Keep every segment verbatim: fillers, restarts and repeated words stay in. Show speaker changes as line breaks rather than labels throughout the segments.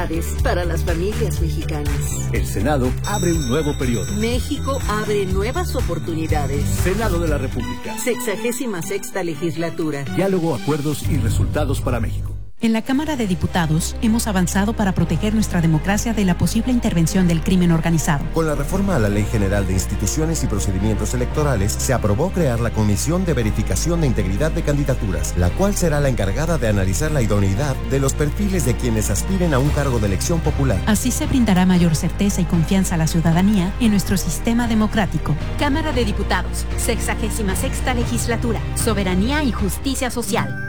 oportunidades para las familias mexicanas.
El Senado abre un nuevo periodo.
México abre nuevas oportunidades.
Senado de la República.
Sexagésima sexta legislatura.
Diálogo, acuerdos y resultados para México.
En la Cámara de Diputados hemos avanzado para proteger nuestra democracia de la posible intervención del crimen organizado.
Con la reforma a la Ley General de Instituciones y Procedimientos Electorales, se aprobó crear la Comisión de Verificación de Integridad de Candidaturas, la cual será la encargada de analizar la idoneidad de los perfiles de quienes aspiren a un cargo de elección popular.
Así se brindará mayor certeza y confianza a la ciudadanía en nuestro sistema democrático.
Cámara de Diputados, sexagésima sexta legislatura, soberanía y justicia social.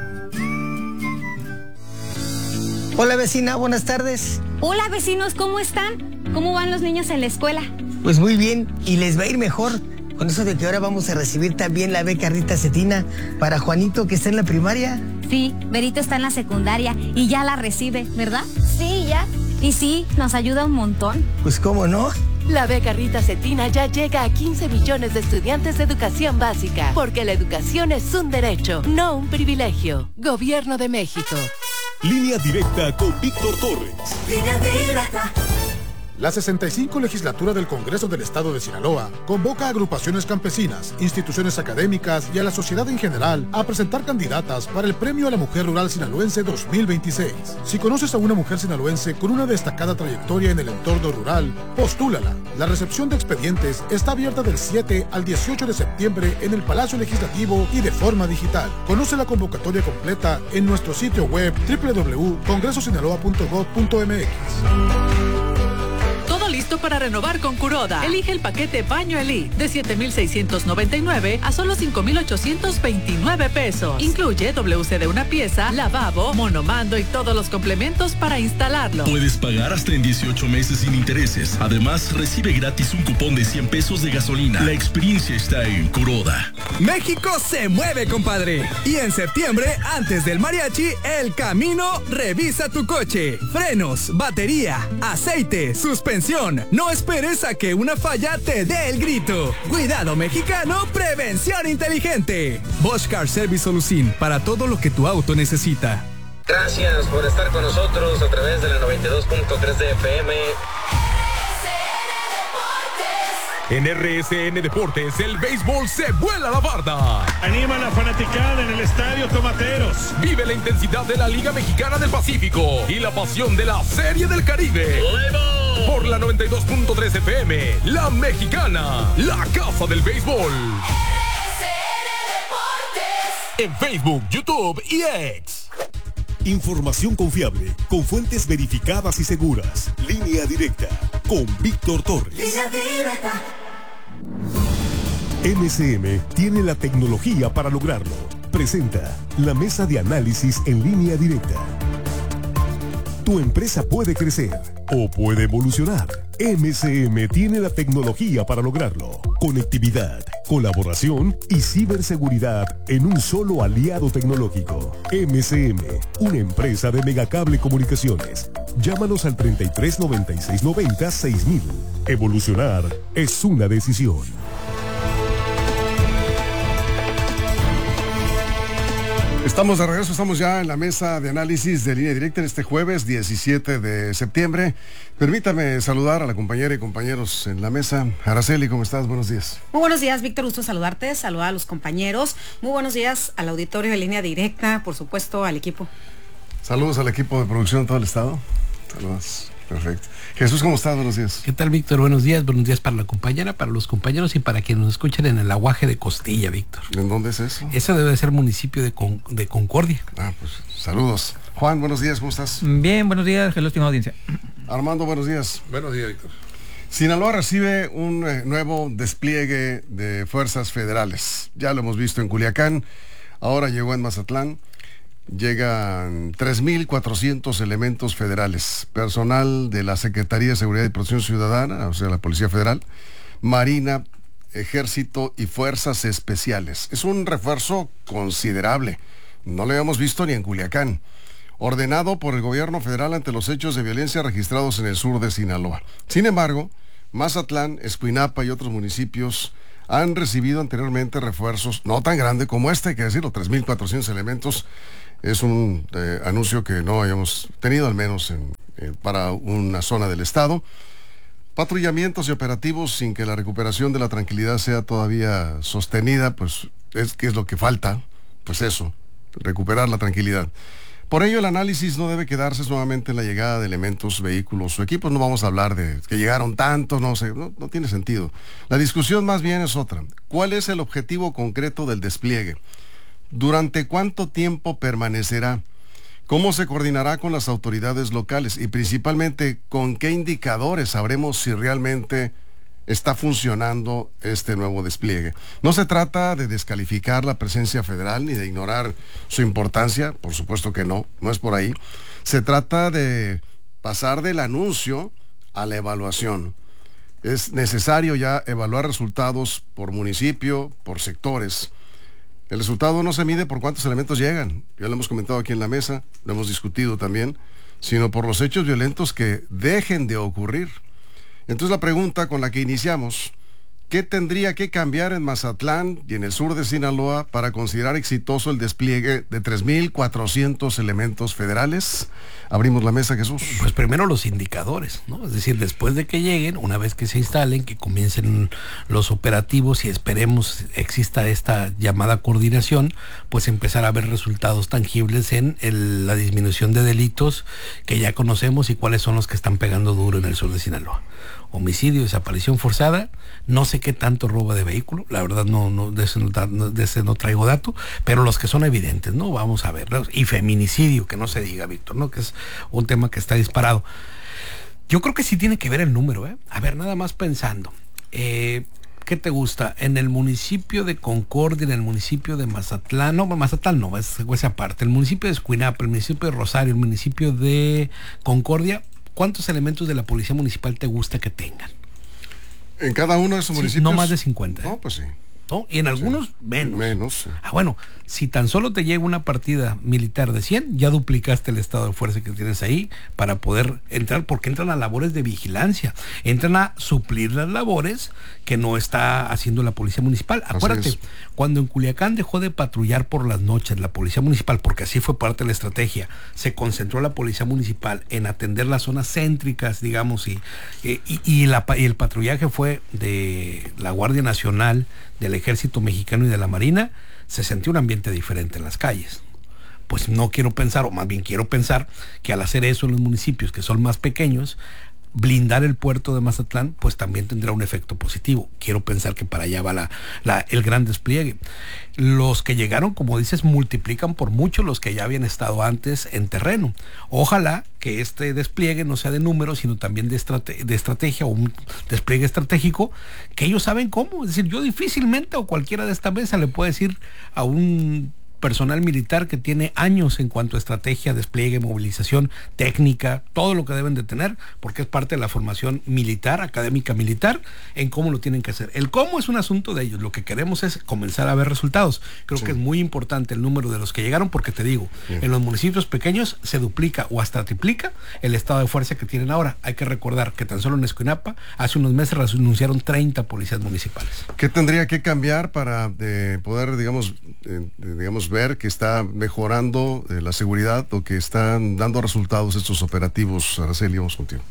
Hola vecina, buenas tardes.
Hola vecinos, ¿cómo están? ¿Cómo van los niños en la escuela?
Pues muy bien, y les va a ir mejor con eso de que ahora vamos a recibir también la beca Rita Cetina para Juanito, que está en la primaria.
Sí, Berito está en la secundaria y ya la recibe, ¿verdad?
Sí, ya.
Y sí, nos ayuda un montón.
Pues cómo no.
La beca Rita Cetina ya llega a quince millones de estudiantes de educación básica, porque la educación es un derecho, no un privilegio. Gobierno de México.
Línea Directa con Víctor Torres.
Línea Directa.
La sesenta y cinco Legislatura del Congreso del Estado de Sinaloa convoca a agrupaciones campesinas, instituciones académicas y a la sociedad en general a presentar candidatas para el Premio a la Mujer Rural Sinaloense dos mil veintiséis. Si conoces a una mujer sinaloense con una destacada trayectoria en el entorno rural, postúlala. La recepción de expedientes está abierta del siete al dieciocho de septiembre en el Palacio Legislativo y de forma digital. Conoce la convocatoria completa en nuestro sitio web doble u doble u doble u punto congreso sinaloa punto gov punto m x.
Todo listo para renovar con Kuroda. Elige el paquete Baño Elite de siete mil seiscientos noventa y nueve a solo cinco mil ochocientos veintinueve pesos. Incluye W C de una pieza, lavabo, monomando y todos los complementos para instalarlo.
Puedes pagar hasta en dieciocho meses sin intereses. Además, recibe gratis un cupón de cien pesos de gasolina. La experiencia está en Kuroda.
México se mueve, compadre. Y en septiembre, antes del mariachi, El Camino revisa tu coche. Frenos, batería, aceite, suspensión. No esperes a que una falla te dé el grito. Cuidado mexicano, prevención inteligente. Bosch Car Service Solución, para todo lo que tu auto necesita.
Gracias por estar con nosotros a través de la noventa y dos punto tres de F M.
En R S N Deportes, el béisbol se vuela la barda.
Anima a la fanaticada en el Estadio Tomateros.
Vive la intensidad de la Liga Mexicana del Pacífico y la pasión de la Serie del Caribe. ¡Luego! Por la noventa y dos punto tres F M, La Mexicana, la casa del béisbol.
R S N Deportes.
En Facebook, YouTube y X.
Información confiable, con fuentes verificadas y seguras. Línea Directa, con Víctor Torres.
Línea Directa.
M S M tiene la tecnología para lograrlo. Presenta la mesa de análisis en Línea Directa. Tu empresa puede crecer o puede evolucionar. M S M tiene la tecnología para lograrlo. Conectividad, colaboración y ciberseguridad en un solo aliado tecnológico. M S M, una empresa de Megacable Comunicaciones. Llámanos al treinta y tres noventa y seis noventa seis mil. Evolucionar es una decisión.
Estamos de regreso, estamos ya en la mesa de análisis de Línea Directa en este jueves diecisiete de septiembre. Permítame saludar a la compañera y compañeros en la mesa. Araceli, ¿cómo estás? Buenos días.
Muy buenos días, Víctor, gusto saludarte, saludar a los compañeros. Muy buenos días al auditorio de Línea Directa, por supuesto al equipo.
Saludos al equipo de producción de todo el estado. Saludos. Perfecto. Jesús, ¿cómo estás? Buenos días.
¿Qué tal, Víctor? Buenos días. Buenos días para la compañera, para los compañeros y para quienes nos escuchan en el aguaje de Costilla, Víctor.
¿En dónde es eso?
Eso debe ser municipio de, Con de Concordia.
Ah, pues saludos. Juan, buenos días. ¿Cómo estás?
Bien, buenos días. Hello, estimada audiencia.
Armando, buenos días.
Buenos días, Víctor.
Sinaloa recibe un eh, nuevo despliegue de fuerzas federales. Ya lo hemos visto en Culiacán, ahora llegó en Mazatlán. Llegan tres mil cuatrocientos elementos federales, personal de la Secretaría de Seguridad y Protección Ciudadana, o sea, la Policía Federal, Marina, Ejército y Fuerzas Especiales. Es un refuerzo considerable, no lo habíamos visto ni en Culiacán, ordenado por el gobierno federal ante los hechos de violencia registrados en el sur de Sinaloa. Sin embargo, Mazatlán, Escuinapa y otros municipios han recibido anteriormente refuerzos no tan grandes como este, hay que decirlo, tres mil cuatrocientos elementos. Es un eh, anuncio que no habíamos tenido, al menos en, eh, para una zona del estado. Patrullamientos y operativos sin que la recuperación de la tranquilidad sea todavía sostenida, pues es que es lo que falta, pues eso, recuperar la tranquilidad. Por ello, el análisis no debe quedarse nuevamente en la llegada de elementos, vehículos o equipos. No vamos a hablar de que llegaron tantos, no sé, no, no tiene sentido. La discusión más bien es otra. ¿Cuál es el objetivo concreto del despliegue? ¿Durante cuánto tiempo permanecerá? ¿Cómo se coordinará con las autoridades locales? Y principalmente, ¿con qué indicadores sabremos si realmente está funcionando este nuevo despliegue? No se trata de descalificar la presencia federal ni de ignorar su importancia, por supuesto que no, no es por ahí. Se trata de pasar del anuncio a la evaluación. Es necesario ya evaluar resultados por municipio, por sectores. El resultado no se mide por cuántos elementos llegan, ya lo hemos comentado aquí en la mesa, lo hemos discutido también, sino por los hechos violentos que dejen de ocurrir. Entonces la pregunta con la que iniciamos, ¿qué tendría que cambiar en Mazatlán y en el sur de Sinaloa para considerar exitoso el despliegue de tres mil cuatrocientos elementos federales? Abrimos la mesa, Jesús.
Pues primero los indicadores, ¿no? Es decir, después de que lleguen, una vez que se instalen, que comiencen los operativos y esperemos exista esta llamada coordinación, pues empezar a ver resultados tangibles en el, la disminución de delitos que ya conocemos y cuáles son los que están pegando duro en el sur de Sinaloa. Homicidio, desaparición forzada, no sé qué tanto robo de vehículo, la verdad no, no de, ese no, de ese no traigo dato, pero los que son evidentes, ¿no? Vamos a ver, y feminicidio, que no se diga, Víctor, ¿no? Que es un tema que está disparado. Yo creo que sí tiene que ver el número, ¿eh? A ver, nada más pensando, eh, ¿qué te gusta? En el municipio de Concordia, en el municipio de Mazatlán, no, Mazatlán no, es esa parte, el municipio de Escuinapa, el municipio de Rosario, el municipio de Concordia, ¿cuántos elementos de la policía municipal te gusta que tengan?
En cada uno de esos
Sí,
municipios.
no más de cincuenta.
No, pues sí.
¿No? Y en algunos sí, menos.
Menos. Sí.
Ah, bueno, si tan solo te llega una partida militar de cien, ya duplicaste el estado de fuerza que tienes ahí para poder entrar, porque entran a labores de vigilancia, entran a suplir las labores que no está haciendo la policía municipal. Acuérdate, cuando en Culiacán dejó de patrullar por las noches la policía municipal, porque así fue parte de la estrategia, se concentró la policía municipal en atender las zonas céntricas, digamos, y, y, y, la, y el patrullaje fue de la Guardia Nacional, del Ejército Mexicano y de la Marina, se sentía un ambiente diferente en las calles. Pues no quiero pensar, o más bien quiero pensar, que al hacer eso en los municipios que son más pequeños, blindar el puerto de Mazatlán, pues también tendrá un efecto positivo. Quiero pensar que para allá va la, la, el gran despliegue. Los que llegaron, como dices, multiplican por mucho los que ya habían estado antes en terreno. Ojalá que este despliegue no sea de números, sino también de, estrate de estrategia, o un despliegue estratégico, que ellos saben cómo. Es decir, yo difícilmente, o cualquiera de esta mesa, le puede decir a un personal militar que tiene años en cuanto a estrategia, despliegue, movilización, técnica, todo lo que deben de tener, porque es parte de la formación militar, académica militar, en cómo lo tienen que hacer. El cómo es un asunto de ellos, lo que queremos es comenzar a ver resultados. Creo sí. que es muy importante el número de los que llegaron, porque te digo, sí. en los municipios pequeños se duplica o hasta triplica el estado de fuerza que tienen ahora. Hay que recordar que tan solo en Escuinapa, hace unos meses renunciaron treinta policías municipales.
¿Qué tendría que cambiar para de poder, digamos, eh, digamos, ver que está mejorando eh, la seguridad o que están dando resultados estos operativos? Araceli, vamos contigo.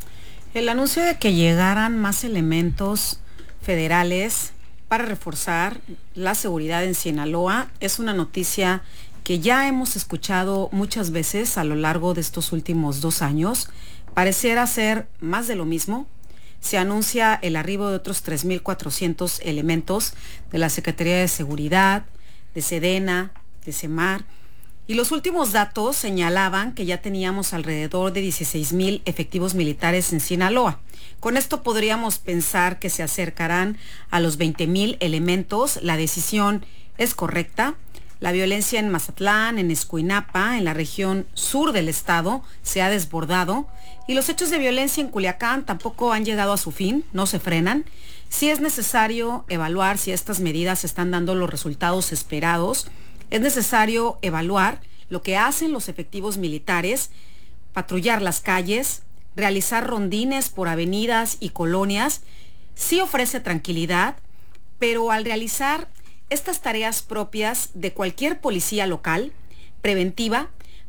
El anuncio de que llegaran más elementos federales para reforzar la seguridad en Sinaloa es una noticia que ya hemos escuchado muchas veces a lo largo de estos últimos dos años. Pareciera ser más de lo mismo. Se anuncia el arribo de otros tres mil cuatrocientos elementos de la Secretaría de Seguridad, de Sedena, de Semar, y los últimos datos señalaban que ya teníamos alrededor de dieciséis mil efectivos militares en Sinaloa. Con esto podríamos pensar que se acercarán a los veinte mil elementos. La decisión es correcta. La violencia en Mazatlán, en Escuinapa, en la región sur del estado, se ha desbordado, y los hechos de violencia en Culiacán tampoco han llegado a su fin, no se frenan. Sí es necesario evaluar si estas medidas están dando los resultados esperados. Es necesario evaluar lo que hacen los efectivos militares, patrullar las calles, realizar rondines por avenidas y colonias. Sí ofrece tranquilidad, pero al realizar estas tareas propias de cualquier policía local, preventiva,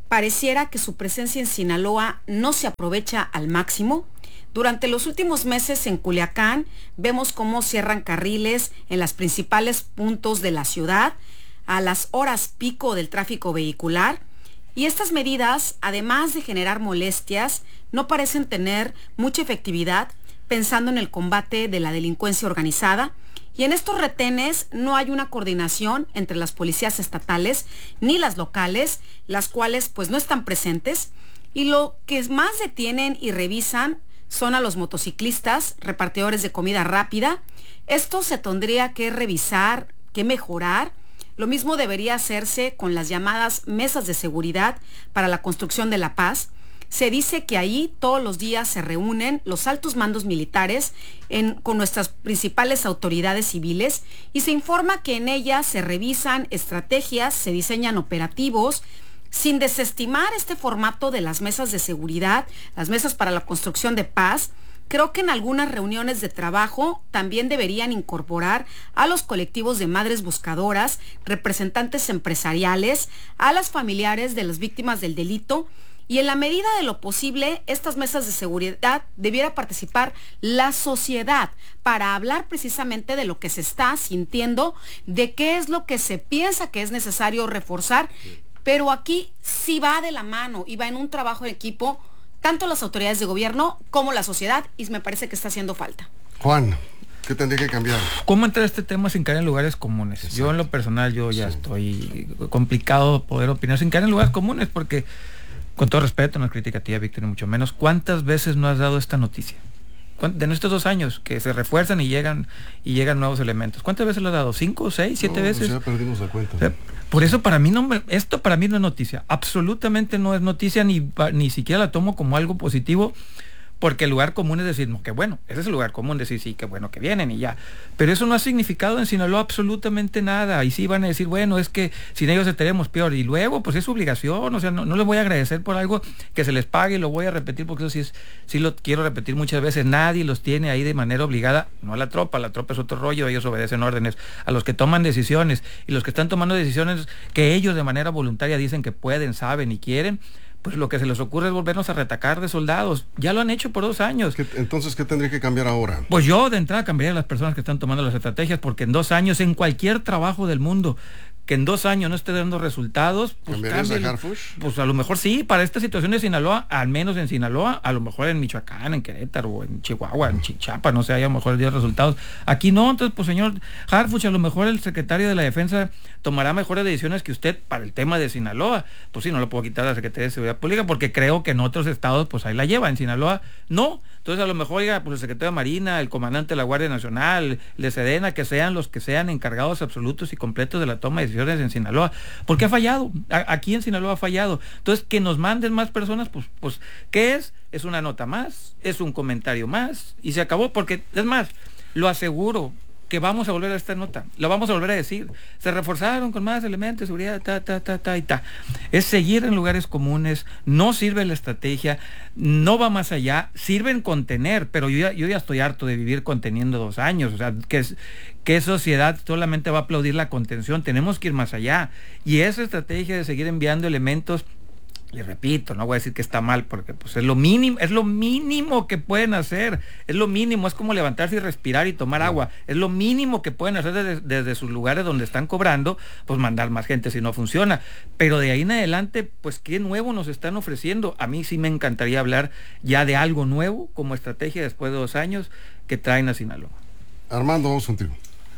pareciera que su presencia en Sinaloa no se aprovecha al máximo. Durante los últimos meses en Culiacán vemos cómo cierran carriles en los principales puntos de la ciudad a las horas pico del tráfico vehicular, y estas medidas, además de generar molestias, no parecen tener mucha efectividad pensando en el combate de la delincuencia organizada. Y en estos retenes no hay una coordinación entre las policías estatales ni las locales, las cuales pues no están presentes, y lo que más detienen y revisan son a los motociclistas, repartidores de comida rápida. Esto se tendría que revisar, que mejorar. Lo mismo debería hacerse con las llamadas mesas de seguridad para la construcción de la paz. Se dice que ahí todos los días se reúnen los altos mandos militares en, con nuestras principales autoridades civiles, y se informa que en ellas se revisan estrategias, se diseñan operativos, sin desestimar este formato de las mesas de seguridad, las mesas para la construcción de paz. Creo que en algunas reuniones de trabajo también deberían incorporar a los colectivos de madres buscadoras, representantes empresariales, a las familiares de las víctimas del delito, y en la medida de lo posible, estas mesas de seguridad debiera participar la sociedad para hablar precisamente de lo que se está sintiendo, de qué es lo que se piensa que es necesario reforzar. Pero aquí sí va de la mano y va en un trabajo de equipo, tanto las autoridades de gobierno como la sociedad, y me parece que está haciendo falta.
Juan, ¿qué tendría que cambiar?
¿Cómo entrar a este tema sin caer en lugares comunes? Exacto. Yo en lo personal, yo ya sí. estoy complicado poder opinar sin caer en lugares comunes, porque, con todo respeto, no es crítica a ti, Víctor, ni mucho menos, ¿cuántas veces no has dado esta noticia? De estos dos años que se refuerzan y llegan y llegan nuevos elementos, ¿cuántas veces lo has dado? ¿Cinco, seis, siete no, veces?
Pues ya perdimos la cuenta.
O sea, por eso para mí no, esto para mí no es noticia, absolutamente no es noticia, ni, ni siquiera la tomo como algo positivo, porque el lugar común es decir, no, que bueno, ese es el lugar común, decir sí, que bueno que vienen y ya, pero eso no ha significado en Sinaloa absolutamente nada, y sí van a decir, bueno, es que sin ellos estaremos peor, y luego pues es su obligación, o sea, no, no les voy a agradecer por algo que se les pague, y lo voy a repetir porque eso sí, es, sí lo quiero repetir muchas veces, nadie los tiene ahí de manera obligada, no a la tropa, la tropa es otro rollo, ellos obedecen órdenes, a los que toman decisiones, y los que están tomando decisiones que ellos de manera voluntaria dicen que pueden, saben y quieren, pues lo que se les ocurre es volvernos a retacar de soldados. Ya lo han hecho por dos años.
¿Qué, entonces, ¿qué tendría que cambiar ahora?
Pues yo de entrada cambiaría a las personas que están tomando las estrategias, porque en dos años, en cualquier trabajo del mundo, que en dos años no esté dando resultados, pues
¿cambiarías a Harfuch?
Pues a lo mejor sí, para esta situación de Sinaloa, al menos en Sinaloa, a lo mejor en Michoacán, en Querétaro, en Chihuahua, en Chiapas, no sé, haya a lo mejor dio resultados. Aquí no, entonces, pues señor Harfuch, a lo mejor el secretario de la Defensa tomará mejores decisiones que usted para el tema de Sinaloa. Pues sí, no lo puedo quitar a la Secretaría de Seguridad Pública, porque creo que en otros estados, pues ahí la lleva, en Sinaloa no. Entonces a lo mejor, oiga, pues el secretario de Marina, el comandante de la Guardia Nacional, el de Sedena, que sean los que sean encargados absolutos y completos de la toma de decisiones en Sinaloa, porque ha fallado, a, aquí en Sinaloa ha fallado. Entonces que nos manden más personas, pues, pues, ¿qué es? Es una nota más, es un comentario más, y se acabó, porque, es más, lo aseguro, que vamos a volver a esta nota, lo vamos a volver a decir, se reforzaron con más elementos de seguridad, ta, ta, ta, ta, y ta. Es seguir en lugares comunes, no sirve la estrategia, no va más allá, sirve en contener, pero yo ya, yo ya estoy harto de vivir conteniendo dos años, o sea, que ¿qué sociedad solamente va a aplaudir la contención? Tenemos que ir más allá, y esa estrategia de seguir enviando elementos, le repito, no voy a decir que está mal, porque pues es lo mínimo, es lo mínimo que pueden hacer, es lo mínimo, es como levantarse y respirar y tomar agua, es lo mínimo que pueden hacer desde, desde sus lugares donde están cobrando, pues mandar más gente si no funciona, pero de ahí en adelante, pues qué nuevo nos están ofreciendo. A mí sí me encantaría hablar ya de algo nuevo como estrategia después de dos años que traen a Sinaloa.
Armando, vamos contigo.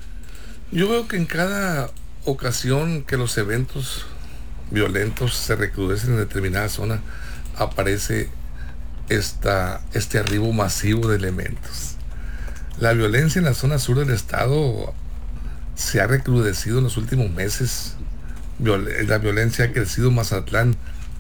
Yo veo que en cada ocasión que los eventos violentos se recrudecen en determinada zona, aparece esta, este arribo masivo de elementos. La violencia en la zona sur del estado se ha recrudecido en los últimos meses. Viol- la violencia ha crecido en Mazatlán,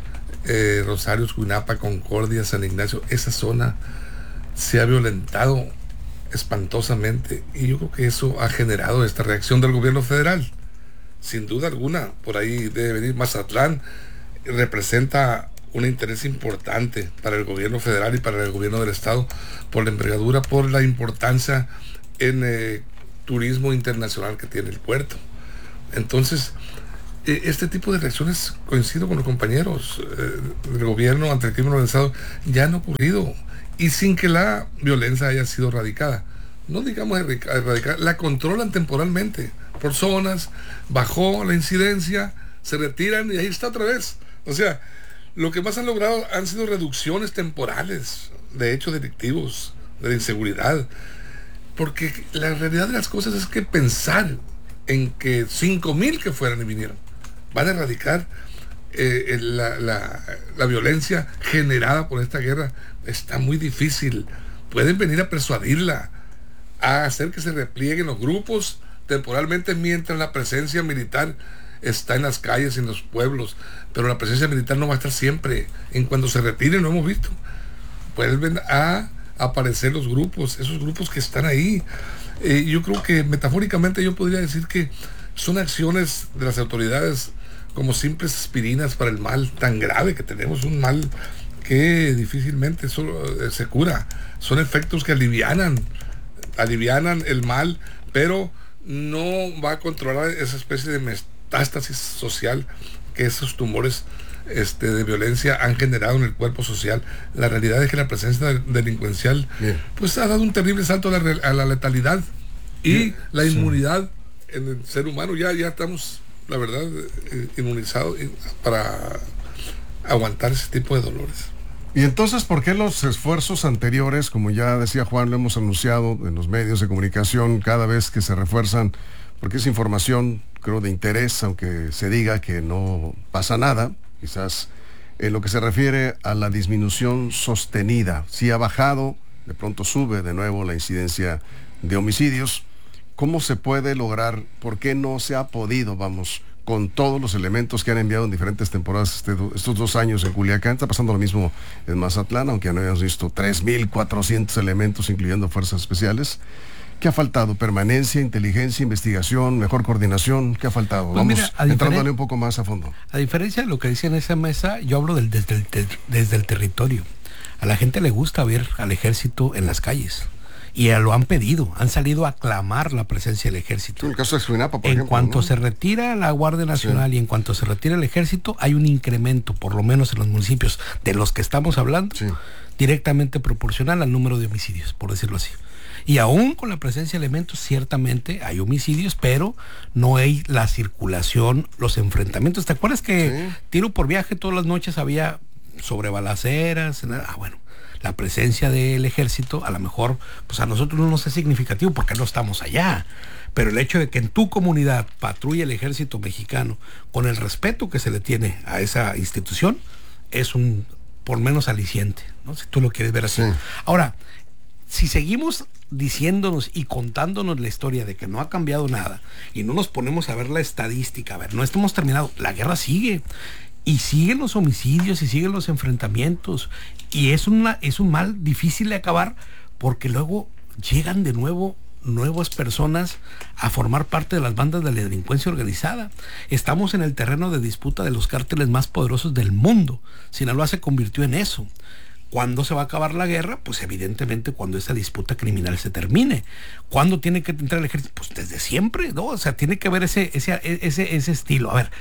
eh, Rosario, Escuinapa, Concordia, San Ignacio. Esa zona se ha violentado espantosamente, y yo creo que eso ha generado esta reacción del gobierno federal. Sin duda alguna, por ahí debe venir. Mazatlán representa un interés importante para el gobierno federal y para el gobierno del estado, por la envergadura, por la importancia en eh, turismo internacional que tiene el puerto. Entonces, eh, este tipo de reacciones, coincido con los compañeros eh, del gobierno ante el crimen organizado, ya han ocurrido y sin que la violencia haya sido erradicada. No digamos erradicar, la controlan temporalmente por zonas, bajó la incidencia, se retiran y ahí está otra vez. O sea, lo que más han logrado han sido reducciones temporales de hechos delictivos, de la inseguridad, porque la realidad de las cosas es que pensar en que cinco mil que fueran y vinieron van a erradicar eh, la, la, la violencia generada por esta guerra está muy difícil. Pueden venir a persuadirla, a hacer que se replieguen los grupos temporalmente mientras la presencia militar está en las calles y en los pueblos, pero la presencia militar no va a estar siempre. En cuanto se retiren, lo hemos visto, vuelven a aparecer los grupos, esos grupos que están ahí. Eh, yo creo que metafóricamente yo podría decir que son acciones de las autoridades como simples aspirinas para el mal tan grave que tenemos, un mal que difícilmente solo, eh, se cura. Son efectos que alivianan, alivianan el mal, pero no va a controlar esa especie de metástasis social que esos tumores este, de violencia han generado en el cuerpo social. La realidad es que la presencia delincuencial Bien. pues ha dado un terrible salto a la, a la letalidad y Bien. la inmunidad sí. en el ser humano. Ya, ya estamos, la verdad, inmunizados para aguantar ese tipo de dolores.
Y entonces, ¿por qué los esfuerzos anteriores, como ya decía Juan, lo hemos anunciado en los medios de comunicación cada vez que se refuerzan, porque es información, creo, de interés, aunque se diga que no pasa nada, quizás en lo que se refiere a la disminución sostenida, si ha bajado, de pronto sube de nuevo la incidencia de homicidios, ¿cómo se puede lograr? ¿Por qué no se ha podido, vamos, con todos los elementos que han enviado en diferentes temporadas este, estos dos años en Culiacán? Está pasando lo mismo en Mazatlán, aunque no hayamos visto tres mil cuatrocientos elementos, incluyendo fuerzas especiales. ¿Qué ha faltado? ¿Permanencia, inteligencia, investigación, mejor coordinación? ¿Qué ha faltado? Pues Vamos mira, entrándole un poco más a fondo.
A diferencia de lo que dice en esa mesa, yo hablo del, desde, el, de, desde el territorio. A la gente le gusta ver al ejército en las calles. Y lo han pedido, han salido a clamar la presencia del ejército.
En el caso de Suinapa, por
en
ejemplo.
cuanto
¿no?
se retira la Guardia Nacional sí. y en cuanto se retira el ejército, hay un incremento, por lo menos en los municipios de los que estamos hablando, sí. directamente proporcional al número de homicidios, por decirlo así. Y aún con la presencia de elementos, ciertamente hay homicidios, pero no hay la circulación, los enfrentamientos. ¿Te acuerdas que sí. tiro por viaje todas las noches había sobre balaceras? Ah, bueno. La presencia del ejército, a lo mejor, pues a nosotros no nos es significativo porque no estamos allá. Pero el hecho de que en tu comunidad patrulle el ejército mexicano con el respeto que se le tiene a esa institución, es un, por menos aliciente, ¿no? Si tú lo quieres ver así. Sí. Ahora, si seguimos diciéndonos y contándonos la historia de que no ha cambiado nada y no nos ponemos a ver la estadística, a ver, no estamos terminados, la guerra sigue. Y siguen los homicidios y siguen los enfrentamientos. Y es, una, es un mal difícil de acabar porque luego llegan de nuevo nuevas personas a formar parte de las bandas de la delincuencia organizada. Estamos en el terreno de disputa de los cárteles más poderosos del mundo. Sinaloa se convirtió en eso. ¿Cuándo se va a acabar la guerra? Pues evidentemente cuando esa disputa criminal se termine. ¿Cuándo tiene que entrar el ejército? Pues desde siempre, ¿no? O sea, tiene que haber ese, ese, ese, ese estilo. A ver,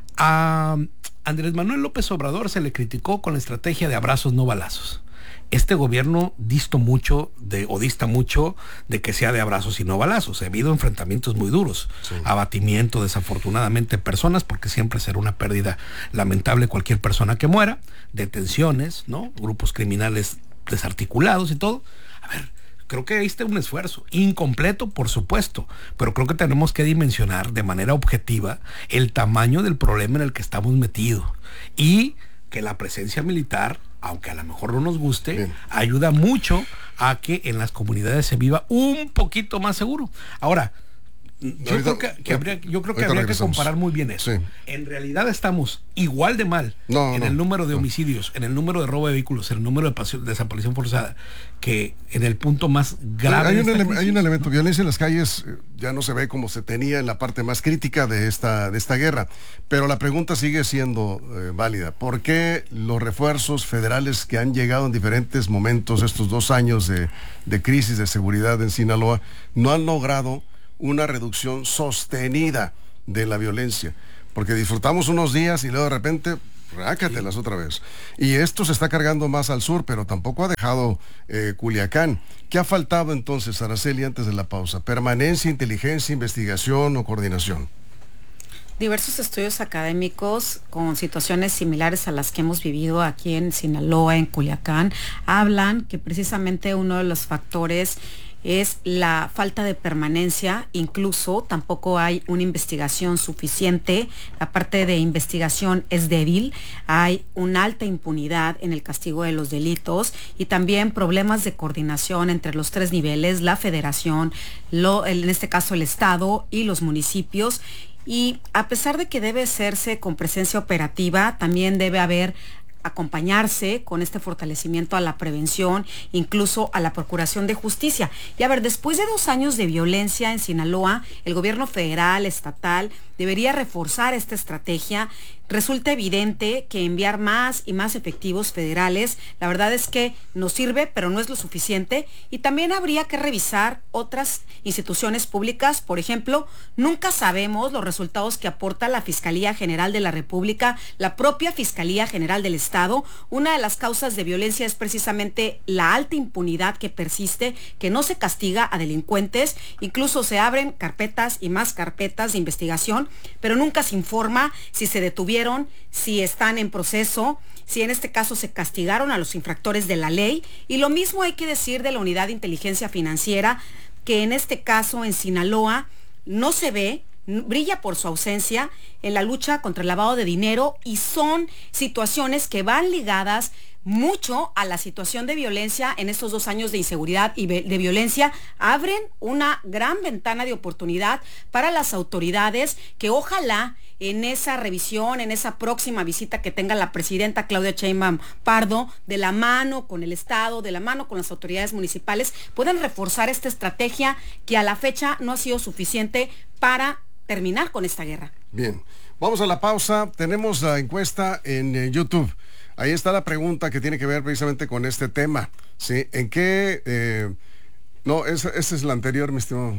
a Andrés Manuel López Obrador se le criticó con la estrategia de abrazos no balazos. Este gobierno disto mucho de, o dista mucho de que sea de abrazos y no balazos. Ha habido enfrentamientos muy duros, sí. abatimiento desafortunadamente de personas, porque siempre será una pérdida lamentable cualquier persona que muera, detenciones, ¿no? Grupos criminales desarticulados y todo. A ver, creo que ahí está un esfuerzo, incompleto por supuesto, pero creo que tenemos que dimensionar de manera objetiva el tamaño del problema en el que estamos metidos y que la presencia militar, aunque a lo mejor no nos guste, Bien. ayuda mucho a que en las comunidades se viva un poquito más seguro. Ahora, yo ahorita, creo que, que habría, yo creo que habría que comparar muy bien eso. Sí. En realidad estamos igual de mal no, en no, el número de no. homicidios, en el número de robo de vehículos, en el número de pasión, desaparición forzada, que en el punto más grave.
Hay un, ele- hay un elemento, violencia en las calles ya no se ve como se tenía en la parte más crítica de esta, de esta guerra, pero la pregunta sigue siendo eh, válida. ¿Por qué los refuerzos federales que han llegado en diferentes momentos estos dos años de, de crisis de seguridad en Sinaloa no han logrado una reducción sostenida de la violencia? porque disfrutamos unos días y luego de repente, rácatelas otra vez. Y esto se está cargando más al sur, pero tampoco ha dejado eh, Culiacán. ¿Qué ha faltado entonces, Araceli, antes de la pausa? ¿Permanencia, inteligencia, investigación o coordinación?
Diversos estudios académicos con situaciones similares a las que hemos vivido aquí en Sinaloa, en Culiacán, hablan que precisamente uno de los factores es la falta de permanencia. Incluso tampoco hay una investigación suficiente, la parte de investigación es débil, hay una alta impunidad en el castigo de los delitos y también problemas de coordinación entre los tres niveles, la federación, lo, en este caso el estado y los municipios. Y a pesar de que debe hacerse con presencia operativa, también debe haber acompañarse con este fortalecimiento a la prevención, incluso a la procuración de justicia. Y a ver, después de dos años de violencia en Sinaloa, el gobierno federal, estatal, debería reforzar esta estrategia. Resulta evidente que enviar más y más efectivos federales, la verdad es que nos sirve, pero no es lo suficiente. Y también habría que revisar otras instituciones públicas. Por ejemplo, nunca sabemos los resultados que aporta la Fiscalía General de la República, la propia Fiscalía General del Estado. Una de las causas de violencia es precisamente la alta impunidad que persiste, que no se castiga a delincuentes. Incluso se abren carpetas y más carpetas de investigación, pero nunca se informa si se detuvieron, si están en proceso, si en este caso se castigaron a los infractores de la ley. Y lo mismo hay que decir de la Unidad de Inteligencia Financiera, que en este caso en Sinaloa no se ve, brilla por su ausencia en la lucha contra el lavado de dinero, y son situaciones que van ligadas mucho a la situación de violencia en estos dos años de inseguridad y de violencia. Abren una gran ventana de oportunidad para las autoridades que ojalá en esa revisión, en esa próxima visita que tenga la presidenta Claudia Sheinbaum Pardo, de la mano con el Estado, de la mano con las autoridades municipales, puedan reforzar esta estrategia que a la fecha no ha sido suficiente para terminar con esta guerra.
Bien, vamos a la pausa. Tenemos la encuesta en eh, YouTube. Ahí está la pregunta que tiene que ver precisamente con este tema, ¿sí? ¿En qué...? Eh, no, esa, esa es la anterior, mi estimado.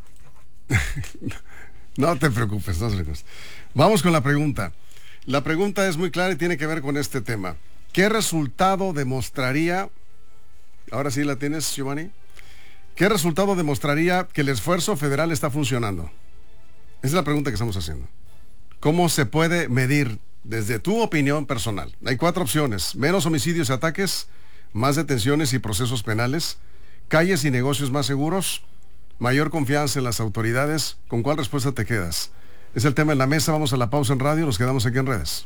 No te preocupes, no te preocupes. Vamos con la pregunta. La pregunta es muy clara y tiene que ver con este tema. ¿Qué resultado demostraría... Ahora sí la tienes, Giovanni. ¿Qué resultado demostraría que el esfuerzo federal está funcionando? Esa es la pregunta que estamos haciendo. ¿Cómo se puede medir desde tu opinión personal? Hay cuatro opciones: menos homicidios y ataques, más detenciones y procesos penales, calles y negocios más seguros, mayor confianza en las autoridades. ¿Con cuál respuesta te quedas? Es el tema en la mesa. Vamos a la pausa en radio, nos quedamos aquí en redes.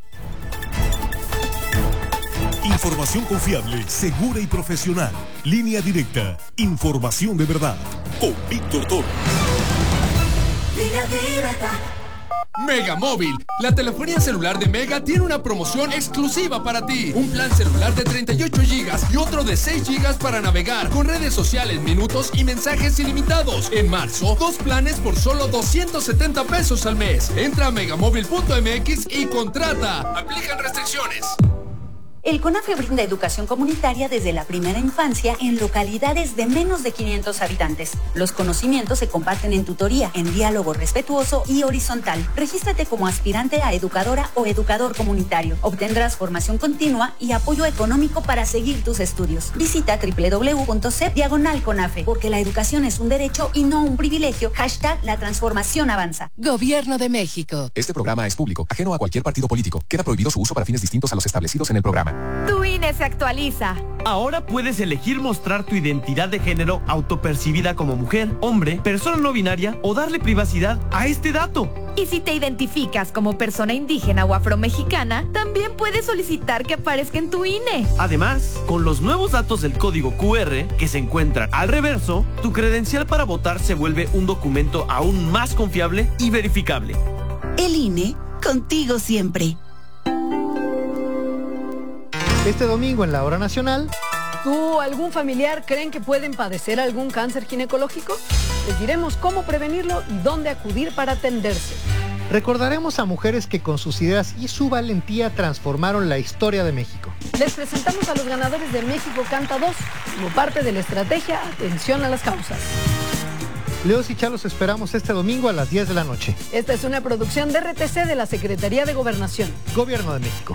Información confiable, segura y profesional. Línea directa. Información de verdad. Con Víctor Toro.
Línea directa.
Mega Móvil, la telefonía celular de Mega tiene una promoción exclusiva para ti. Un plan celular de treinta y ocho gigas y otro de seis gigas para navegar, con redes sociales, minutos y mensajes ilimitados. En marzo, dos planes por solo doscientos setenta pesos al mes. Entra a megamóvil punto m x y contrata. Aplican restricciones.
El CONAFE brinda educación comunitaria desde la primera infancia en localidades de menos de quinientos habitantes. Los conocimientos se comparten en tutoría, en diálogo respetuoso y horizontal. Regístrate como aspirante a educadora o educador comunitario. Obtendrás formación continua y apoyo económico para seguir tus estudios. Visita doble u doble u doble u punto c e p diagonal CONAFE, porque la educación es un derecho y no un privilegio. Hashtag la transformación avanza.
Gobierno de México.
Este programa es público, ajeno a cualquier partido político. Queda prohibido su uso para fines distintos a los establecidos en el programa.
Tu I N E se actualiza.
Ahora puedes elegir mostrar tu identidad de género autopercibida como mujer, hombre, persona no binaria o darle privacidad a este dato.
Y si te identificas como persona indígena o afromexicana, también puedes solicitar que aparezca en tu I N E.
Además, con los nuevos datos del código cu erre que se encuentran al reverso, tu credencial para votar se vuelve un documento aún más confiable y verificable.
El I N E, contigo siempre.
Este domingo en la Hora Nacional.
¿Tú o algún familiar creen que pueden padecer algún cáncer ginecológico? Les diremos cómo prevenirlo y dónde acudir para atenderse.
Recordaremos a mujeres que con sus ideas y su valentía transformaron la historia de México.
Les presentamos a los ganadores de México Canta dos como parte de la estrategia Atención a las Causas.
Leos y Chá los esperamos este domingo a las diez de la noche.
Esta es una producción de R T C de la Secretaría de Gobernación.
Gobierno de México.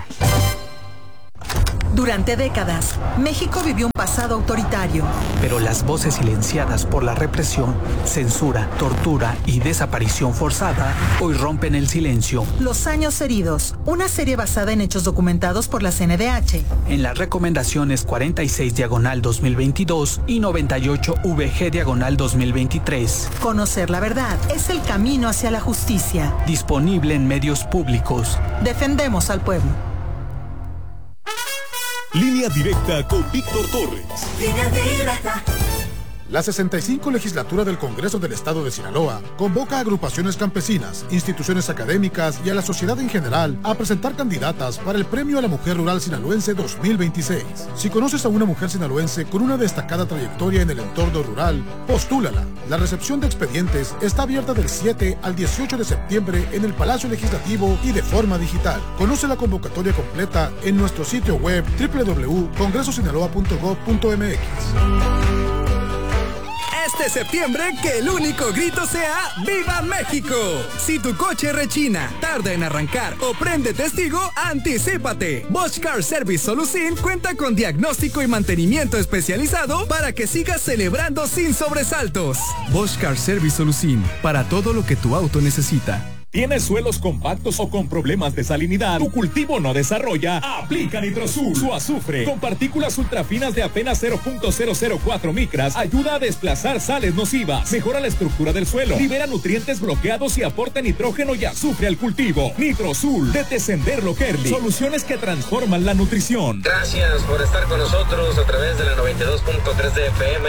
Durante décadas, México vivió un pasado autoritario.
Pero las voces silenciadas por la represión, censura, tortura y desaparición forzada hoy rompen el silencio.
Los años heridos, una serie basada en hechos documentados por la C N D H.
En las recomendaciones cuarenta y seis diagonal dos mil veintidós y noventa y ocho V G diagonal dos mil veintitrés.
Conocer la verdad es el camino hacia la justicia.
Disponible en medios públicos.
Defendemos al pueblo.
Línea directa con Víctor Torres.
Línea directa.
La sesenta y cinco legislatura del Congreso del Estado de Sinaloa convoca a agrupaciones campesinas, instituciones académicas y a la sociedad en general a presentar candidatas para el Premio a la Mujer Rural Sinaloense dos mil veintiséis. Si conoces a una mujer sinaloense con una destacada trayectoria en el entorno rural, postúlala. La recepción de expedientes está abierta del siete al dieciocho de septiembre en el Palacio Legislativo y de forma digital. Conoce la convocatoria completa en nuestro sitio web doble u doble u doble u punto congreso sinaloa punto gov punto m x.
Este septiembre que el único grito sea ¡Viva México! Si tu coche rechina, tarda en arrancar o prende testigo, anticípate. Bosch Car Service Solucin cuenta con diagnóstico y mantenimiento especializado para que sigas celebrando sin sobresaltos. Bosch Car Service Solucin, para todo lo que tu auto necesita.
¿Tienes suelos compactos o con problemas de salinidad? ¿Tu cultivo no desarrolla? Aplica Nitrosul. Su azufre, con partículas ultrafinas de apenas cero punto cero cero cuatro micras, ayuda a desplazar sales nocivas, mejora la estructura del suelo, libera nutrientes bloqueados y aporta nitrógeno y azufre al cultivo. Nitrosul, de Tessenderlo Kerli. Soluciones que transforman la nutrición.
Gracias por estar con nosotros a través de la noventa y dos punto tres de F M.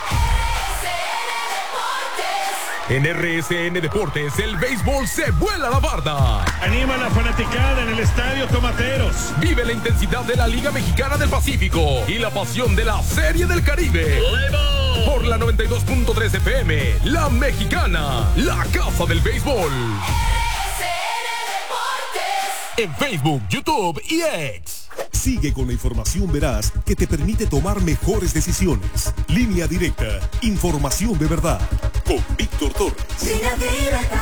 En R S N Deportes, el béisbol se vuela la barda.
Anima la fanaticada en el Estadio Tomateros.
Vive la intensidad de la Liga Mexicana del Pacífico y la pasión de la Serie del Caribe. Por la noventa y dos punto tres F M, La Mexicana, la casa del béisbol. En Facebook, YouTube y X.
Sigue con la información veraz que te permite tomar mejores decisiones. Línea directa, información de verdad. Con Víctor Torres.
Línea directa.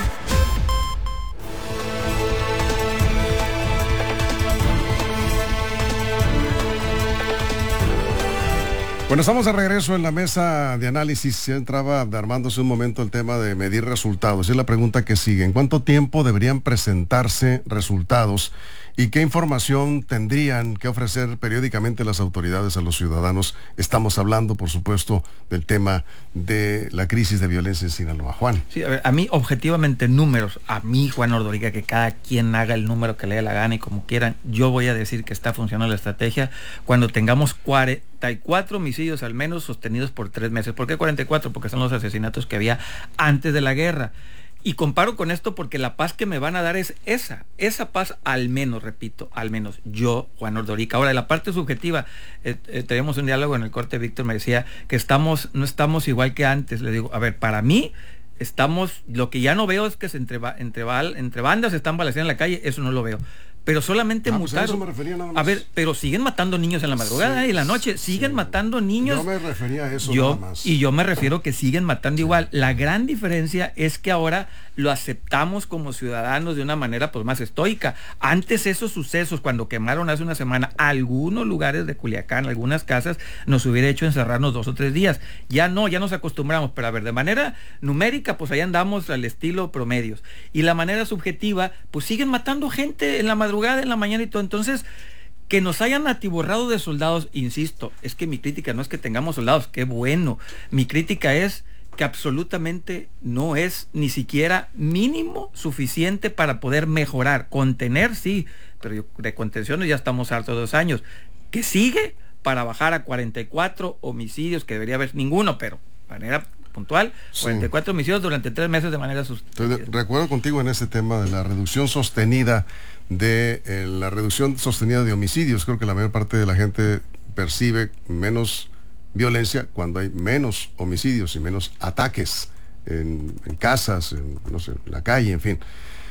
Bueno, estamos de regreso en la mesa de análisis. Ya entraba armándose un momento el tema de medir resultados. Es la pregunta que sigue. ¿En cuánto tiempo deberían presentarse resultados? ¿Y qué información tendrían que ofrecer periódicamente las autoridades a los ciudadanos? Estamos hablando, por supuesto, del tema de la crisis de violencia en Sinaloa. Juan.
Sí, a ver, a mí, objetivamente, números, a mí, Juan Ordorica, que cada quien haga el número que le dé la gana y como quieran, yo voy a decir que está funcionando la estrategia cuando tengamos cuarenta y cuatro homicidios al menos sostenidos por tres meses. ¿Por qué cuarenta y cuatro? Porque son los asesinatos que había antes de la guerra. Y comparo con esto porque la paz que me van a dar es esa, esa paz al menos, repito, al menos yo, Juan Ordorica. Ahora, de la parte subjetiva, eh, eh, tenemos un diálogo en el corte, Víctor me decía que estamos, no estamos igual que antes. Le digo, a ver, para mí, estamos, lo que ya no veo es que se entre, entre, entre bandas se están balaceando en la calle, eso no lo veo. Pero solamente ah, mutaron. Pues a eso me refería nada más. A ver, pero siguen matando niños en la madrugada sí, y en la noche, siguen sí. matando niños.
Yo me refería a eso
yo,
nada más.
Y yo me refiero que siguen matando sí. igual. La gran diferencia es que ahora lo aceptamos como ciudadanos de una manera pues más estoica. Antes esos sucesos, cuando quemaron hace una semana algunos lugares de Culiacán, algunas casas, nos hubiera hecho encerrarnos dos o tres días. Ya no, ya nos acostumbramos, pero a ver, de manera numérica, pues ahí andamos al estilo promedios. Y la manera subjetiva, pues siguen matando gente en la madrugada, en la mañana y todo. Entonces, que nos hayan atiborrado de soldados, insisto, es que mi crítica no es que tengamos soldados, qué bueno. Mi crítica es que absolutamente no es ni siquiera mínimo suficiente para poder mejorar. Contener, sí, pero yo, de contenciones ya estamos hartos de dos años. ¿Qué sigue? Para bajar a cuarenta y cuatro homicidios, que debería haber ninguno, pero de manera puntual, sí. cuarenta y cuatro homicidios durante tres meses de manera sustancial.
Recuerdo contigo en ese tema de la reducción sostenida de eh, la reducción sostenida de homicidios. Creo que la mayor parte de la gente percibe menos violencia cuando hay menos homicidios y menos ataques en, en casas, en, no sé, en la calle, en fin.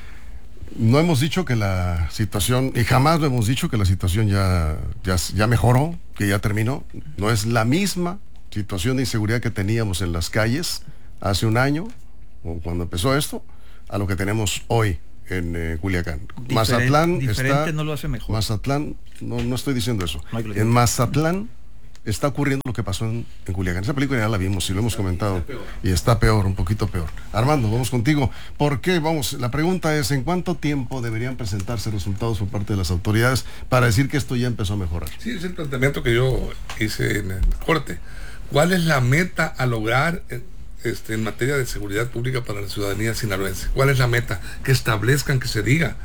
No hemos dicho que la situación, y jamás lo hemos dicho que la situación ya, ya, ya mejoró, que ya terminó. No es la misma situación de inseguridad que teníamos en las calles hace un año, o cuando empezó esto, a lo que tenemos hoy en eh, Culiacán.
Diferente,
Mazatlán
diferente
está,
no lo hace mejor.
Mazatlán, no, no estoy diciendo eso.
No
en Mazatlán está ocurriendo lo que pasó en, en Culiacán. Esa película ya la vimos y lo hemos comentado. Y está peor, un poquito peor. Armando, vamos contigo. ¿Por qué? Vamos, la pregunta es, ¿en cuánto tiempo deberían presentarse resultados por parte de las autoridades para decir que esto ya empezó a mejorar?
Sí, es el planteamiento que yo hice en el corte. ¿Cuál es la meta a lograr este, en materia de seguridad pública para la ciudadanía sinaloense? ¿Cuál es la meta? Que establezcan, que se diga.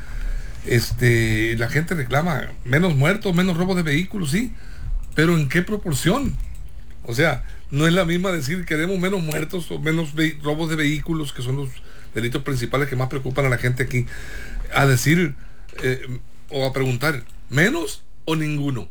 Este, la gente reclama menos muertos, menos robos de vehículos, sí, pero ¿en qué proporción? O sea, no es la misma decir queremos menos muertos o menos robos de vehículos, que son los delitos principales que más preocupan a la gente aquí, a decir eh, o a preguntar, ¿menos o ninguno?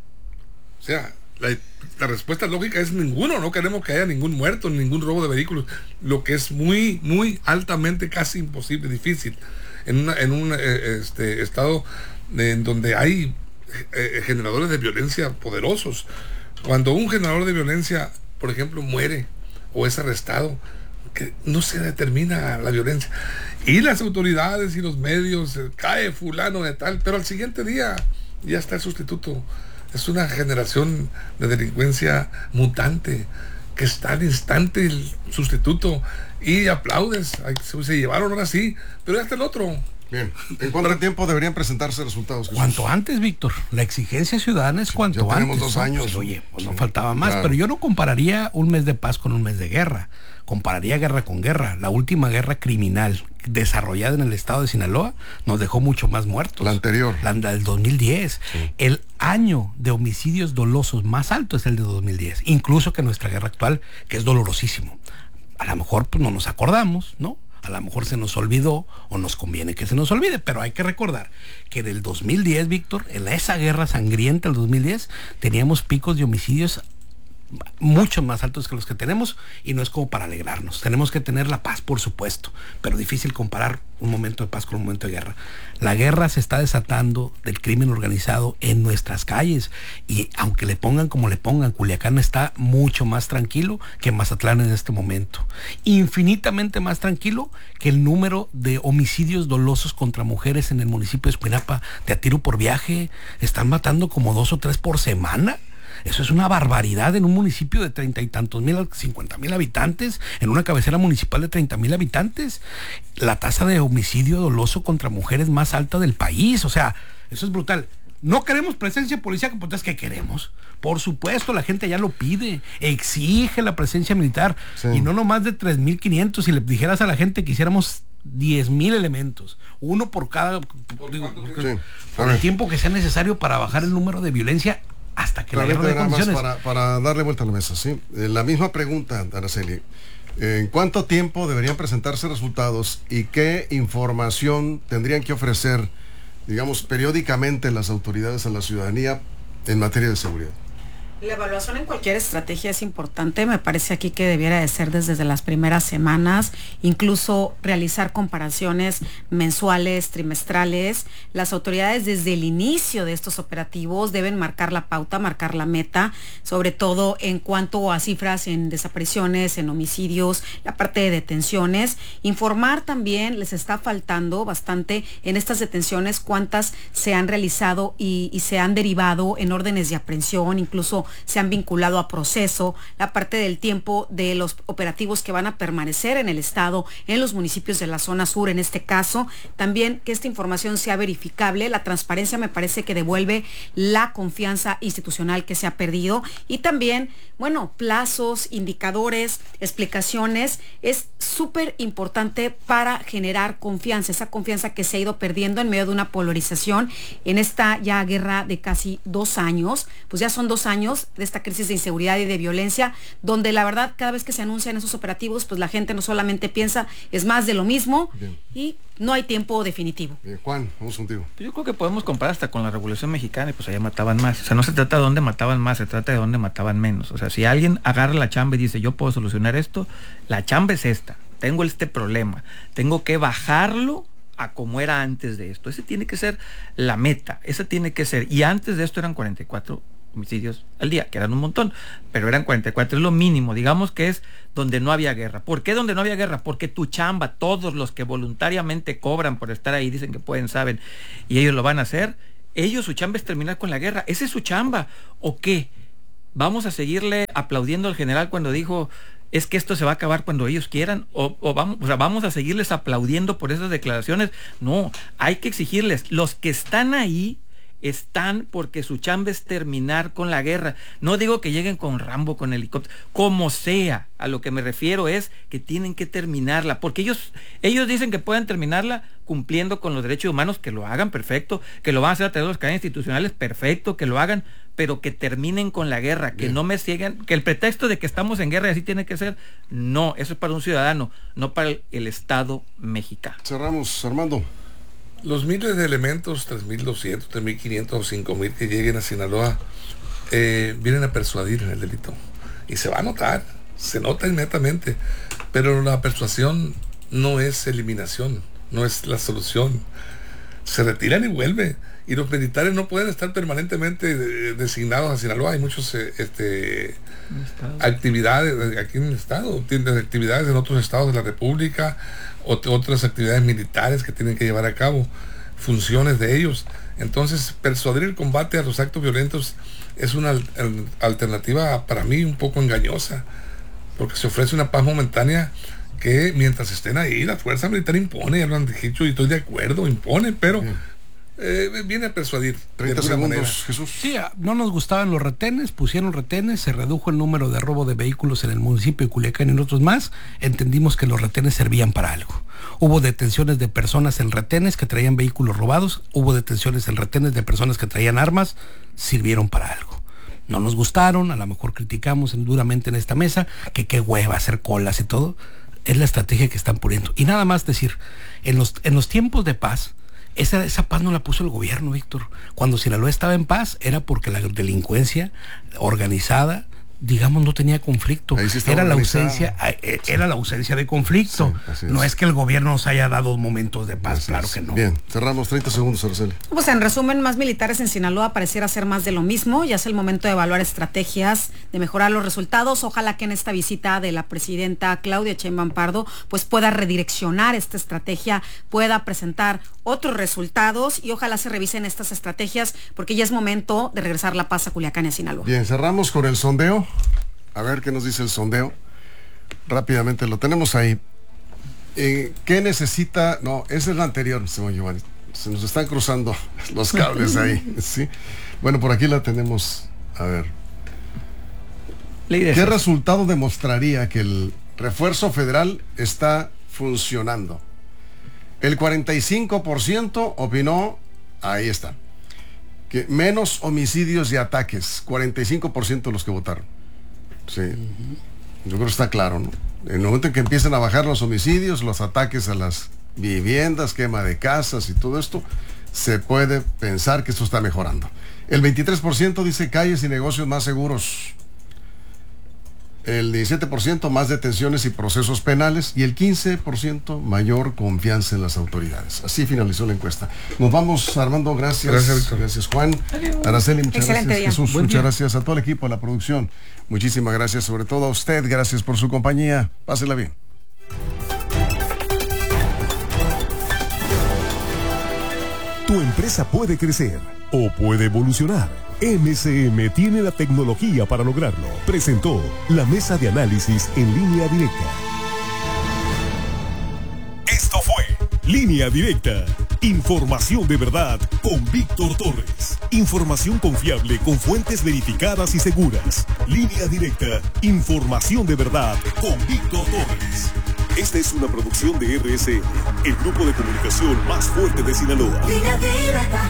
O sea, la, la respuesta lógica es ninguno. No queremos que haya ningún muerto, ningún robo de vehículos, lo que es muy, muy altamente casi imposible, difícil, en, una, en un eh, este, estado en donde hay Eh, generadores de violencia poderosos. Cuando un generador de violencia, por ejemplo, muere o es arrestado, que no se determina la violencia, y las autoridades y los medios, eh, cae fulano de tal, pero al siguiente día ya está el sustituto. Es una generación de delincuencia mutante, que está al instante el sustituto y aplaudes, ay, se, se llevaron ahora sí, pero ya está el otro.
Bien, ¿en cuánto tiempo deberían presentarse resultados, Jesús?
Cuanto antes, Víctor. La exigencia ciudadana es cuanto
ya tenemos
antes.
dos años.
Pues, oye, pues no faltaba más,
claro.
Pero yo no compararía un mes de paz con un mes de guerra. Compararía guerra con guerra. La última guerra criminal desarrollada en el estado de Sinaloa nos dejó mucho más muertos.
La anterior.
La del dos mil diez. Sí. El año de homicidios dolosos más alto es el de dos mil diez. Incluso que nuestra guerra actual, que es dolorosísimo. A lo mejor pues no nos acordamos, ¿no? A lo mejor se nos olvidó o nos conviene que se nos olvide, pero hay que recordar que en el dos mil diez, Víctor, en esa guerra sangrienta del dos mil diez, teníamos picos de homicidios mucho más altos que los que tenemos, y no es como para alegrarnos. Tenemos que tener la paz, por supuesto, pero difícil comparar un momento de paz con un momento de guerra. La guerra se está desatando del crimen organizado en nuestras calles, y aunque le pongan como le pongan, Culiacán está mucho más tranquilo que Mazatlán en este momento, infinitamente más tranquilo que el número de homicidios dolosos contra mujeres en el municipio de Escuinapa. De a tiro por viaje están matando como dos o tres por semana. Eso es una barbaridad en un municipio de treinta y tantos mil, cincuenta mil habitantes, en una cabecera municipal de treinta mil habitantes. La tasa de homicidio doloso contra mujeres más alta del país. O sea, eso es brutal. No queremos presencia policial, pues entonces ¿qué queremos? Por supuesto, la gente ya lo pide, exige la presencia militar, sí. Y no nomás de tres mil quinientos. Si le dijeras a la gente que hiciéramos diez mil elementos, uno por cada, digo, sí. Por el tiempo que sea necesario para bajar el número de violencia hasta que la guerra de condiciones.
Para, para darle vuelta a la mesa, sí. Eh, la misma pregunta, Araceli. ¿En cuánto tiempo deberían presentarse resultados y qué información tendrían que ofrecer, digamos, periódicamente las autoridades a la ciudadanía en materia de seguridad?
La evaluación en cualquier estrategia es importante. Me parece aquí que debiera de ser desde las primeras semanas, incluso realizar comparaciones mensuales, trimestrales. Las autoridades desde el inicio de estos operativos deben marcar la pauta, marcar la meta, sobre todo en cuanto a cifras en desapariciones, en homicidios, la parte de detenciones. Informar también, les está faltando bastante en estas detenciones, cuántas se han realizado y, y se han derivado en órdenes de aprehensión, incluso se han vinculado a proceso, la parte del tiempo de los operativos que van a permanecer en el estado, en los municipios de la zona sur en este caso, también que esta información sea verificable. La transparencia me parece que devuelve la confianza institucional que se ha perdido, y también, bueno, plazos, indicadores, explicaciones, es súper importante para generar confianza, esa confianza que se ha ido perdiendo en medio de una polarización en esta ya guerra de casi dos años, pues ya son dos años de esta crisis de inseguridad y de violencia, donde la verdad cada vez que se anuncian esos operativos, pues la gente no solamente piensa, es más de lo mismo. Bien. Y no hay tiempo definitivo.
Bien, Juan, vamos contigo.
Yo creo que podemos comparar hasta con la Revolución Mexicana, y pues allá mataban más. O sea, no se trata de dónde mataban más, se trata de dónde mataban menos. O sea, si alguien agarra la chamba y dice, yo puedo solucionar esto, la chamba es esta, tengo este problema, tengo que bajarlo a como era antes de esto. Ese tiene que ser la meta, esa tiene que ser, y antes de esto eran cuarenta y cuatro homicidios al día, que eran un montón, pero eran cuarenta y cuatro, es lo mínimo, digamos que es donde no había guerra. ¿Por qué donde no había guerra? Porque tu chamba, todos los que voluntariamente cobran por estar ahí, dicen que pueden, saben, y ellos lo van a hacer, ellos su chamba es terminar con la guerra, esa es su chamba. ¿O qué? ¿Vamos a seguirle aplaudiendo al general cuando dijo es que esto se va a acabar cuando ellos quieran? ¿O, o vamos, o sea, vamos a seguirles aplaudiendo por esas declaraciones? No, hay que exigirles, los que están ahí están porque su chamba es terminar con la guerra. No digo que lleguen con Rambo, con helicóptero, como sea. A lo que me refiero es que tienen que terminarla, porque ellos, ellos dicen que pueden terminarla cumpliendo con los derechos humanos, que lo hagan, perfecto, que lo van a hacer a través de los canales institucionales, perfecto, que lo hagan, pero que terminen con la guerra, que Bien. no me sigan, que el pretexto de que estamos en guerra y así tiene que ser, no, eso es para un ciudadano, no para el, el Estado mexicano.
Cerramos, Armando.
Los miles de elementos, tres mil doscientos, tres mil quinientos o cinco mil que lleguen a Sinaloa, eh, vienen a persuadir en el delito. Y se va a notar, se nota inmediatamente. Pero la persuasión no es eliminación, no es la solución. Se retiran y vuelve. Y los militares no pueden estar permanentemente designados a Sinaloa. Hay muchas eh, este, actividades aquí en el estado, tienen actividades en otros estados de la República, otras actividades militares que tienen que llevar a cabo, funciones de ellos. Entonces, persuadir el combate a los actos violentos es una al- alternativa para mí un poco engañosa, porque se ofrece una paz momentánea que mientras estén ahí, la fuerza militar impone, ya lo han dicho y estoy de acuerdo, impone, pero eh, viene a persuadir.
treinta segundos, Jesús.
Sí, no nos gustaban los retenes, pusieron retenes, se redujo el número de robo de vehículos en el municipio de Culiacán y en otros más. Entendimos que los retenes servían para algo. Hubo detenciones de personas en retenes que traían vehículos robados, hubo detenciones en retenes de personas que traían armas, sirvieron para algo. No nos gustaron, a lo mejor criticamos duramente en esta mesa, que qué hueva hacer colas y todo. Es la estrategia que están poniendo. Y nada más decir, en los, en los tiempos de paz, Esa, esa paz no la puso el gobierno, Víctor. Cuando Sinaloa estaba en paz era porque la delincuencia organizada, digamos, no tenía conflicto. Sí era la ausencia, sí. era la ausencia de conflicto. Sí, no es. es que el gobierno nos haya dado momentos de paz, así claro es. que no.
Bien, cerramos treinta segundos, Araceli.
Pues en resumen, más militares en Sinaloa pareciera ser más de lo mismo. Ya es el momento de evaluar estrategias, de mejorar los resultados. Ojalá que en esta visita de la presidenta Claudia Sheinbaum Pardo, pues pueda redireccionar esta estrategia, pueda presentar otros resultados y ojalá se revisen estas estrategias, porque ya es momento de regresar la paz a Culiacán y a Sinaloa.
Bien, cerramos con el sondeo. A ver qué nos dice el sondeo. Rápidamente lo tenemos ahí. Eh, ¿Qué necesita? No, esa es la anterior, señor Giovanni. Se nos están cruzando los cables ahí. ¿Sí? Bueno, por aquí la tenemos. A ver. ¿Qué resultado demostraría que el refuerzo federal está funcionando? El cuarenta y cinco por ciento opinó, ahí está, que menos homicidios y ataques. cuarenta y cinco por ciento de los que votaron. Sí, yo creo que está claro, ¿no? En el momento en que empiezan a bajar los homicidios, los ataques a las viviendas, quema de casas y todo esto, se puede pensar que esto está mejorando. El veintitrés por ciento dice calles y negocios más seguros. El diecisiete por ciento más detenciones y procesos penales y el quince por ciento mayor confianza en las autoridades. Así finalizó la encuesta. Nos vamos, Armando, gracias.
Gracias, Víctor.
Gracias, Juan. Araceli, muchas
Excelente
gracias.
día.
Jesús,
Buen
muchas
día.
gracias a todo el equipo de la producción. Muchísimas gracias, sobre todo a usted. Gracias por su compañía. Pásela bien.
Tu empresa puede crecer o puede evolucionar. M C M tiene la tecnología para lograrlo. Presentó la mesa de análisis en línea directa. Esto fue Línea Directa. Información de verdad con Víctor Torres. Información confiable con fuentes verificadas y seguras. Línea Directa. Información de verdad con Víctor Torres. Esta es una producción de R S N, el grupo de comunicación más fuerte de Sinaloa.
Línea Directa.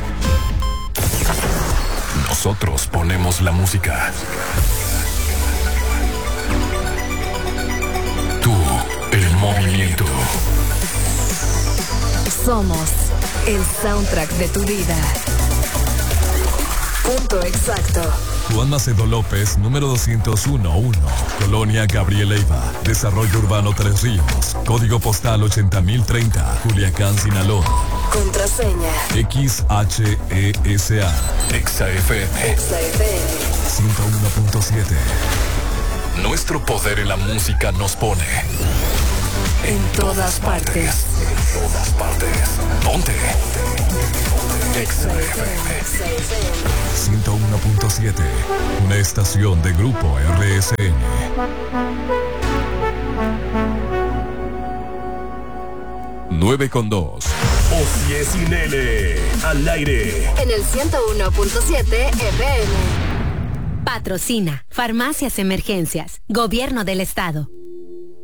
Nosotros ponemos la música. Tú, el movimiento.
Somos el soundtrack de tu vida. Punto exacto.
Juan Macedo López, número doscientos uno uno, Colonia Gabriel Leiva, Desarrollo Urbano Tres Ríos, Código Postal ochenta mil treinta, Culiacán, Sinaloa.
Contraseña.
X H E S A. Exa F M.
Exa F M.
ciento uno punto siete. Nuestro poder en la música nos pone
en todas partes.
En todas partes. Ponte. Exa F M. ciento uno punto siete. Una estación de Grupo R S N. nueve con dos.
Osie sin N. Al aire.
En el ciento uno punto siete F M.
Patrocina Farmacias Emergencias, Gobierno del Estado.